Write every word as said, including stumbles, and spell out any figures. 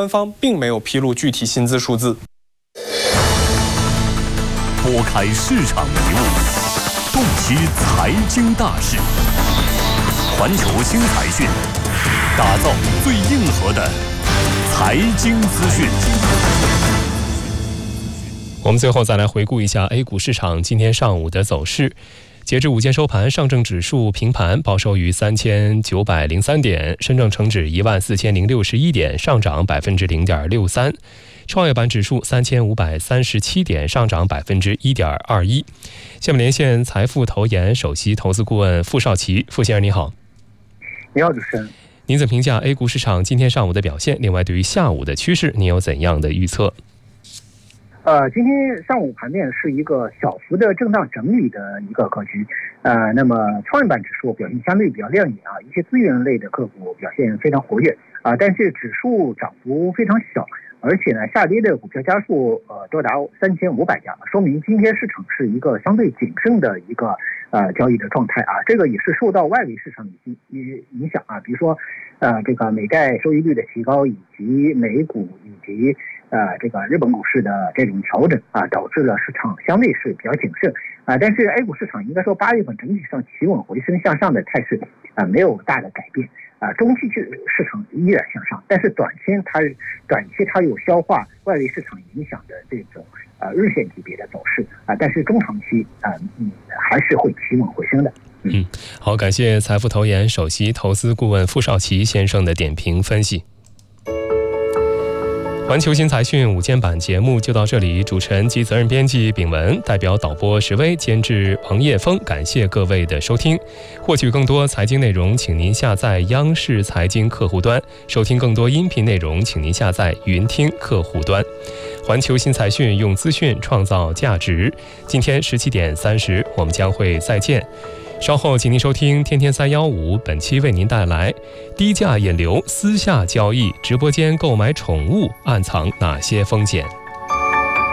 官方并没有披露具体薪资数字。 拨开市场迷雾，洞悉财经大事，环球新财讯，打造最硬核的财经资讯。 我们最后再来回顾一下 A 股市场今天上午的走势。截至午间收盘，上证指数平盘报收于三千九百零三点，深证成指一万四千零六十一点，上涨百分之零点六三；创业板指数三千五百三十七点，上涨百分之一点二一。下面连线财富投研首席投资顾问傅少奇，傅先生你好。 你好，主持人。 您怎么评价 A 股市场今天上午的表现？另外，对于下午的趋势，您有怎样的预测？ 呃，今天上午盘面是一个小幅的震荡整理的一个格局，呃，那么创业板指数表现相对比较亮眼啊，一些资源类的个股表现非常活跃啊、呃，但是指数涨幅非常小，而且呢，下跌的股票家数呃多达三千五百家，说明今天市场是一个相对谨慎的一个呃交易的状态啊，这个也是受到外围市场影影响啊，比如说呃这个美债收益率的提高，以及美股以及呃，这个日本股市的这种调整啊，导致了市场相对是比较谨慎啊。但是 A 股市场应该说八月份整体上企稳回升向上的态势啊，没有大的改变啊。中期市场依然向上，但是短期它短期它有消化外围市场影响的这种呃日线级别的走势啊，但是中长期啊嗯还是会企稳回升的。 嗯，好，感谢财富投研首席投资顾问傅少奇先生的点评分析。环球新财讯午间版节目就到这里，主持人及责任编辑秉文，代表导播石威，监制彭叶峰，感谢各位的收听。获取更多财经内容，请您下载央视财经客户端；收听更多音频内容，请您下载云听客户端。环球新财讯，用资讯创造价值。今天十七点三十，我们将会再见。稍后请您收听天天三幺五，本期为您带来低价引流私下交易，直播间购买宠物暗藏哪些风险。